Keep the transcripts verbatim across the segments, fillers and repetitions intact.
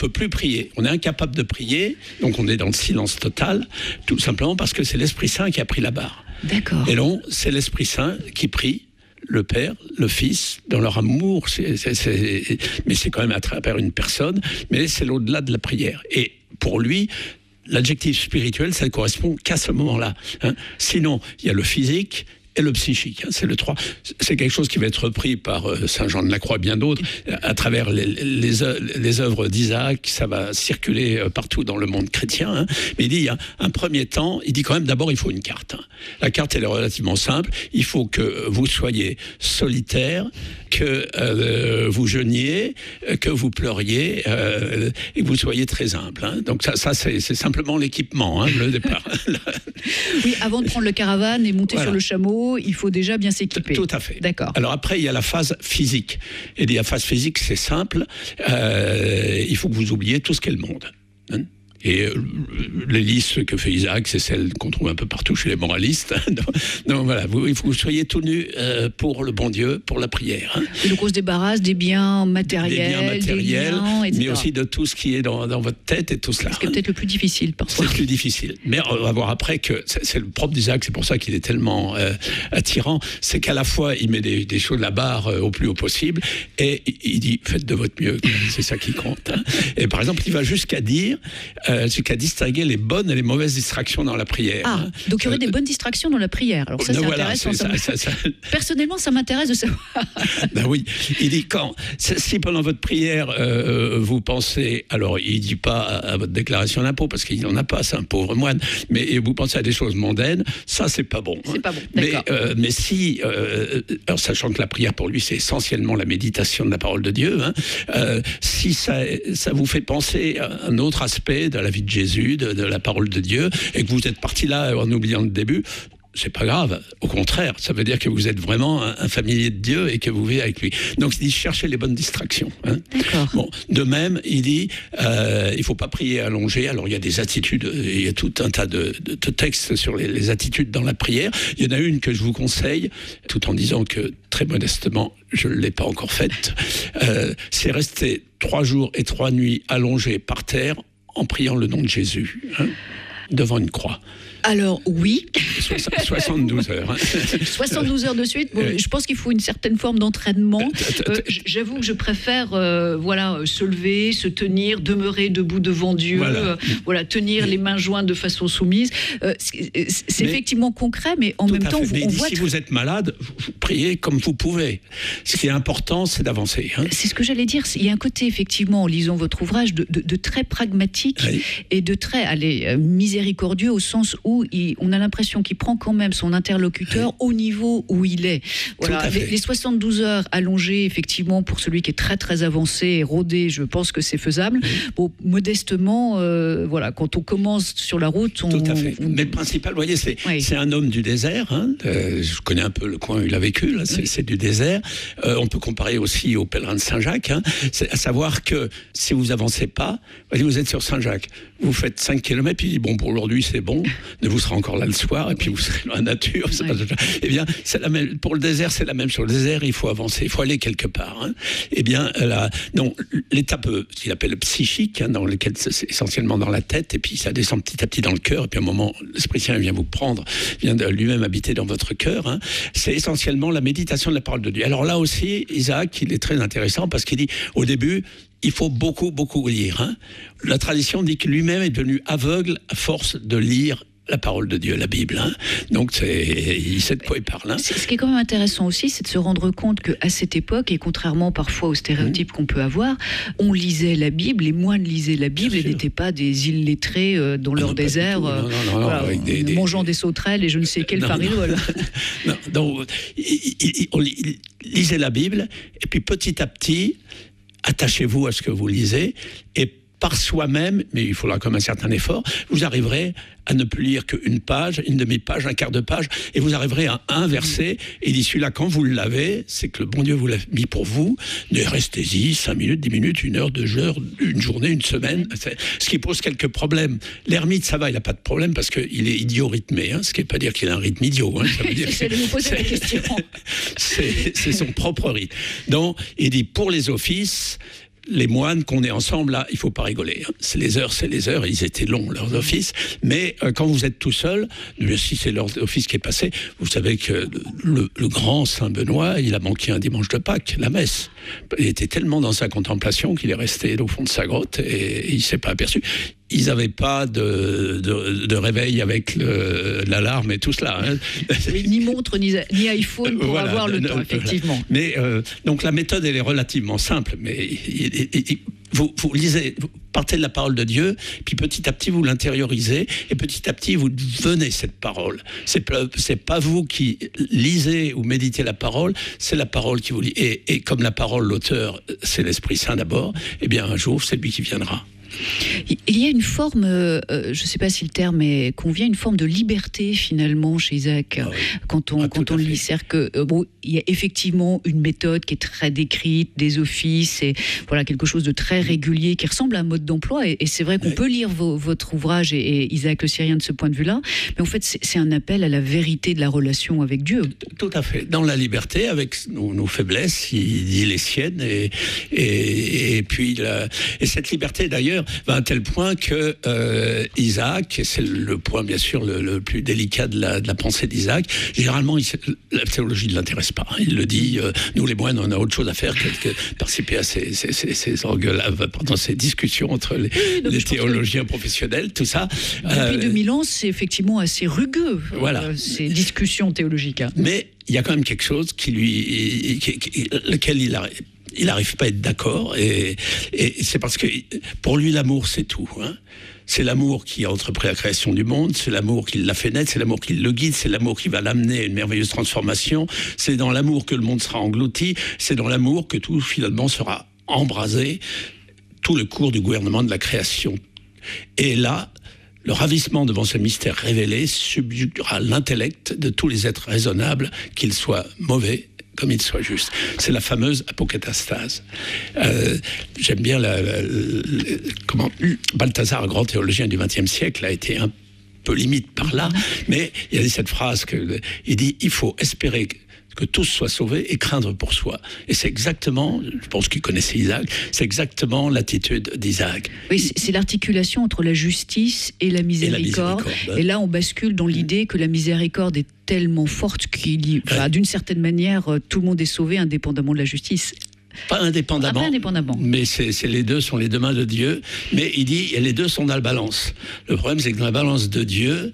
peut plus prier. On est incapable de prier, donc on est dans le silence total, tout simplement parce que c'est l'Esprit Saint qui a pris la barre. D'accord. Et donc, c'est l'Esprit Saint qui prie le Père, le Fils, dans leur amour, c'est, c'est, c'est, mais c'est quand même à travers une personne, mais c'est l'au-delà de la prière. Et pour lui, l'adjectif spirituel, ça ne correspond qu'à ce moment-là. Hein. Sinon, il y a le physique et le psychique. Hein. C'est le trois. C'est quelque chose qui va être repris par euh, Saint Jean de la Croix, bien d'autres, à travers les, les, les œuvres d'Isaac. Ça va circuler euh, partout dans le monde chrétien. Hein. Mais il dit, il y a un premier temps, il dit quand même, d'abord, il faut une carte. Hein. La carte, elle est relativement simple. Il faut que vous soyez solitaire, que euh, vous jeûniez, que vous pleuriez euh, et que vous soyez très humble. Hein. Donc ça, ça c'est, c'est simplement l'équipement, hein, le départ. Oui, avant de prendre le caravane et monter voilà. sur le chameau, il faut déjà bien s'équiper. Tout à fait. D'accord. Alors après, il y a la phase physique. Et la phase physique, c'est simple. Euh, il faut que vous oubliez tout ce qu'est le monde. Hein. Et euh, les listes que fait Isaac, c'est celles qu'on trouve un peu partout chez les moralistes. donc, donc voilà, vous, il faut que vous soyez tout nus euh, pour le bon Dieu, pour la prière. Hein. Et donc on se débarrasse des biens matériels, des, biens matériels des liens, et cetera. Mais aussi de tout ce qui est dans, dans votre tête et tout cela. Ce qui est peut-être le plus difficile parfois. C'est le plus difficile. Mais on va voir après que c'est, c'est le propre d'Isaac, c'est pour ça qu'il est tellement euh, attirant, c'est qu'à la fois il met des, des choses de la barre euh, au plus haut possible et il dit faites de votre mieux, c'est ça qui compte. Hein. Et par exemple, il va jusqu'à dire, euh, jusqu'à distinguer les bonnes et les mauvaises distractions dans la prière. Ah, hein. donc il y aurait euh, des bonnes distractions dans la prière. Alors ça, c'est voilà, intéressant. C'est ça, ça, ça. Personnellement, ça m'intéresse de savoir. Ben oui, il dit quand, si pendant votre prière, euh, vous pensez, alors il dit pas à, à votre déclaration d'impôt, parce qu'il n'en a pas, c'est un pauvre moine, mais vous pensez à des choses mondaines, ça c'est pas bon. C'est hein. pas bon, mais, d'accord. Euh, mais si, euh, alors sachant que la prière pour lui, c'est essentiellement la méditation de la parole de Dieu, hein, euh, si ça, ça vous fait penser à un autre aspect de la vie de Jésus, De, de la parole de Dieu, et que vous êtes parti là en oubliant le début, c'est pas grave. Au contraire, ça veut dire que vous êtes vraiment un, un familier de Dieu et que vous vivez avec lui. Donc, il dit cherchez les bonnes distractions. Hein. D'accord. Bon, de même, il dit euh, il faut pas prier allongé. Alors, il y a des attitudes, il y a tout un tas de, de, de textes sur les, les attitudes dans la prière. Il y en a une que je vous conseille, tout en disant que très modestement, je ne l'ai pas encore faite. Euh, c'est rester trois jours et trois nuits allongés par terre en priant le nom de Jésus, hein, devant une croix. Alors, oui. soixante-douze heures. Hein. soixante-douze heures de suite. Bon, euh, je pense qu'il faut une certaine forme d'entraînement. Euh, j'avoue que je préfère euh, voilà, se lever, se tenir, demeurer debout devant Dieu, voilà, euh, voilà tenir mais, les mains jointes de façon soumise. Euh, c'est c'est mais, effectivement concret, mais en même temps, vous, mais on dit, voit... Si vous êtes malade, vous, vous priez comme vous pouvez. Ce qui est important, c'est d'avancer. Hein. C'est ce que j'allais dire. Il y a un côté, effectivement, en lisant votre ouvrage, de, de, de très pragmatique oui. et de très allez, miséricordieux, au sens où où il, on a l'impression qu'il prend quand même son interlocuteur oui. au niveau où il est. Voilà, les, les soixante-douze heures allongées, effectivement, pour celui qui est très très avancé et rodé, je pense que c'est faisable. Oui. Bon, modestement, euh, voilà, quand on commence sur la route, on... Tout à fait. On... Mais le principal, vous voyez, c'est, oui. c'est un homme du désert. Hein, euh, je connais un peu le coin où il a vécu, là, c'est, oui. c'est du désert. Euh, on peut comparer aussi au pèlerin de Saint-Jacques. Hein, c'est à savoir que si vous avancez pas, vous êtes sur Saint-Jacques, vous faites cinq kilomètres, puis il dit, bon, pour aujourd'hui, c'est bon, vous serez encore là le soir, et puis vous serez dans la nature. Oui. Pas... Eh bien, c'est la même... pour le désert, c'est la même chose. Le désert, il faut avancer, il faut aller quelque part. Hein. Eh bien, là, non, l'étape qu'il appelle psychique, hein, dans lequel c'est essentiellement dans la tête, et puis ça descend petit à petit dans le cœur, et puis à un moment, l'Esprit Saint vient vous prendre, vient de lui-même habiter dans votre cœur. Hein. C'est essentiellement la méditation de la parole de Dieu. Alors là aussi, Isaac, il est très intéressant, parce qu'il dit, au début, il faut beaucoup, beaucoup lire. Hein. La tradition dit que lui-même est devenu aveugle à force de lire la parole de Dieu, la Bible. Hein. Donc, c'est, il sait de quoi il parle. Hein. Ce qui est quand même intéressant aussi, c'est de se rendre compte qu'à cette époque, et contrairement parfois aux stéréotypes mmh. qu'on peut avoir, on lisait la Bible, les moines lisaient la Bible et n'étaient pas des illettrés euh, dans leur ah non, désert, euh, non, non, non, voilà, avec des, des, mangeant des sauterelles et je ne sais quelle farine. Non, donc, il, il, on il, lisait la Bible, et puis petit à petit, attachez-vous à ce que vous lisez, et par soi-même, mais il faudra comme un certain effort, vous arriverez à ne plus lire qu'une page, une demi-page, un quart de page, et vous arriverez à un verset, et d'ici là, quand vous l'avez, c'est que le bon Dieu vous l'a mis pour vous, ne restez-y cinq minutes, dix minutes, une heure, deux heures, une journée, une semaine, c'est, ce qui pose quelques problèmes. L'ermite, ça va, il n'a pas de problème, parce qu'il est idiot rythmé, hein, ce qui ne veut pas dire qu'il a un rythme idiot. Hein, ça veut dire J'essaie de vous poser la question. c'est, c'est son propre rythme. Donc, il dit, pour les offices, les moines qu'on est ensemble, là, il faut pas rigoler. Hein. C'est les heures, c'est les heures. Ils étaient longs, leurs offices. Mais euh, quand vous êtes tout seul, si c'est leur office qui est passé, vous savez que le, le grand Saint Benoît, il a manqué un dimanche de Pâques, la messe. Il était tellement dans sa contemplation qu'il est resté au fond de sa grotte et, et il s'est pas aperçu. Ils n'avaient pas de, de, de réveil avec le, l'alarme et tout cela. Hein. Oui, ni montre, ni, ni iPhone pour voilà, avoir le ne, temps, effectivement. Voilà. Mais euh, donc la méthode, elle est relativement simple. Mais il, il, il, vous, vous lisez, vous partez de la parole de Dieu, puis petit à petit vous l'intériorisez, et petit à petit vous devenez cette parole. C'est c'est pas vous qui lisez ou méditez la parole, c'est la parole qui vous lit. Et, et comme la parole, l'auteur, c'est l'Esprit Saint d'abord. Eh bien un jour, c'est lui qui viendra. Il y a une forme, euh, je ne sais pas si le terme est, convient, une forme de liberté finalement chez Isaac, ah oui. quand on, ah, quand on le lit. C'est-à-dire que, euh, bon, il y a effectivement une méthode qui est très décrite, des offices, et voilà, quelque chose de très régulier qui ressemble à un mode d'emploi. Et, et c'est vrai qu'on oui. peut lire vos, votre ouvrage et, et Isaac le Syrien de ce point de vue-là, mais en fait, c'est, c'est un appel à la vérité de la relation avec Dieu. Tout à fait. Dans la liberté, avec nos, nos faiblesses, il dit les siennes, et, et, et puis la, et cette liberté d'ailleurs, va à tel point que euh, Isaac, et c'est le point bien sûr le, le plus délicat de la, de la pensée d'Isaac, généralement il, la théologie ne l'intéresse pas. Il le dit, euh, nous les moines on a autre chose à faire que de participer à ces, ces, ces, ces engueulades, pendant ces discussions entre les, oui, les théologiens que... professionnels, tout ça. Depuis euh, deux mille ans, c'est effectivement assez rugueux, voilà. euh, ces discussions théologiques. Hein. Mais il y a quand même quelque chose qui lui, qui, qui, lequel il a... Il n'arrive pas à être d'accord, et, et c'est parce que pour lui l'amour c'est tout. Hein. C'est l'amour qui a entrepris la création du monde, c'est l'amour qui l'a fait naître, c'est l'amour qui le guide, c'est l'amour qui va l'amener à une merveilleuse transformation, c'est dans l'amour que le monde sera englouti, c'est dans l'amour que tout finalement sera embrasé, tout le cours du gouvernement de la création. Et là, le ravissement devant ce mystère révélé subjuguera l'intellect de tous les êtres raisonnables, qu'ils soient mauvais comme il soit juste. C'est la fameuse apocatastase. Euh, j'aime bien la, la, la, comment Balthazar, grand théologien du vingtième siècle, a été un peu limite par là, mais il a dit cette phrase que il dit il faut espérer que tous soient sauvés et craindre pour soi. Et c'est exactement, je pense qu'il connaissait Isaac, c'est exactement l'attitude d'Isaac. Oui, c'est, c'est l'articulation entre la justice et la miséricorde. Et, la miséricorde. Et là, on bascule dans l'idée que la miséricorde est tellement forte qu'il y, enfin, d'une certaine manière, tout le monde est sauvé indépendamment de la justice. Pas indépendamment, ah, pas indépendamment. mais c'est, c'est les deux sont les deux mains de Dieu. Mais il dit, et les deux sont dans la balance. Le problème, c'est que dans la balance de Dieu,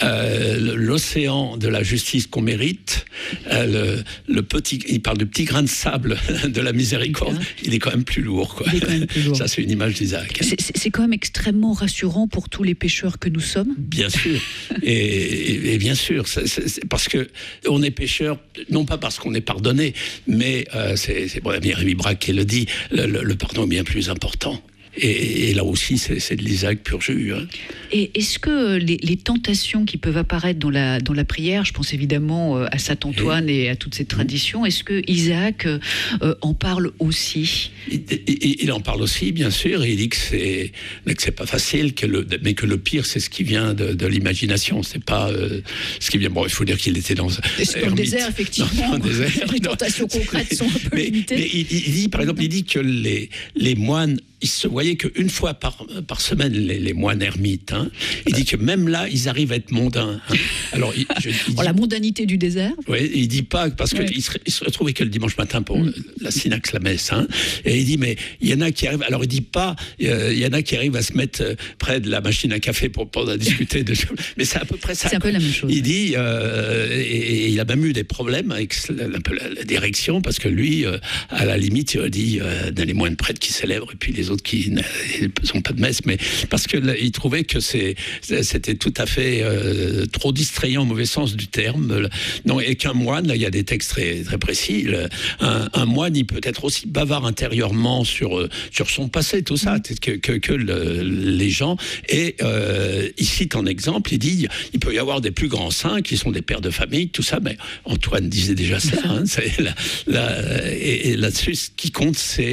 euh, l'océan de la justice qu'on mérite, euh, le, le petit, il parle du petit grain de sable de la miséricorde, hein. il est quand même plus lourd, quoi. Il est quand même plus lourd. Ça, c'est une image d'Isaac. Hein. C'est, c'est quand même extrêmement rassurant pour tous les pécheurs que nous sommes. Bien sûr, et, et, et bien sûr, c'est, c'est, c'est parce que on est pécheurs, non pas parce qu'on est pardonné, mais euh, c'est, c'est bon, bien Rémi Braque qui le dit, le, le, le pardon est bien plus important. Et, et là aussi, c'est, c'est de l'Isaac pur jus. Hein. Et est-ce que les, les tentations qui peuvent apparaître dans la, dans la prière, je pense évidemment à saint Antoine et, et à toutes ces traditions, est-ce que Isaac euh, en parle aussi ? il, il, il en parle aussi, bien sûr, et il dit que c'est, que c'est pas facile, que le, mais que le pire, c'est ce qui vient de, de l'imagination, c'est pas euh, ce qui vient... Bon, il faut dire qu'il était dans... C'est dans le désert, effectivement. Dans le désert, les tentations concrètes sont un peu mais, limitées. Mais il, il dit, par exemple, il dit que les, les moines, ils se voyaient qu'une fois par, par semaine, les, les moines ermites. Hein. Il dit que même là, ils arrivent à être mondains. Hein. Alors, il, je, il dit, oh, la mondanité du désert. Oui, il dit pas, parce qu'il oui. se, il se retrouvait que le dimanche matin pour mm. la synaxe, la messe. Hein. Et il dit, mais il y en a qui arrivent, alors il dit pas, euh, il y en a qui arrivent à se mettre près de la machine à café pour, pour discuter de choses. Mais c'est à peu près ça. C'est un peu la même chose. Il dit, euh, et, et il a même eu des problèmes avec un peu la, la direction, parce que lui, euh, à la limite, il a dit, euh, dans les moines prêtres qui célèbrent, et puis les autres qui ne sont pas de messe, mais parce qu'il trouvait que c'est, c'était tout à fait euh, trop distrayant au mauvais sens du terme. Non, et qu'un moine, là, il y a des textes très, très précis, le, un, un moine, il peut être aussi bavard intérieurement sur, sur son passé, tout ça, que, que, que le, les gens. Et euh, il cite en exemple, il dit, il peut y avoir des plus grands saints qui sont des pères de famille, tout ça, mais Antoine disait déjà ça. Hein, c'est la, la, et, et là-dessus, ce qui compte, c'est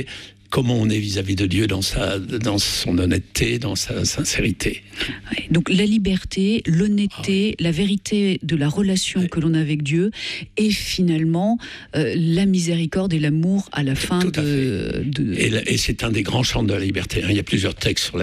comment on est vis-à-vis de Dieu dans, sa, dans son honnêteté, dans sa sincérité. Ouais, donc la liberté, l'honnêteté, ah oui. la vérité de la relation ouais. que l'on a avec Dieu, et finalement euh, la miséricorde et l'amour à la fin Tout de... À fait. de... Et, et c'est un des grands chants de la liberté. Hein. Il y a plusieurs textes sur la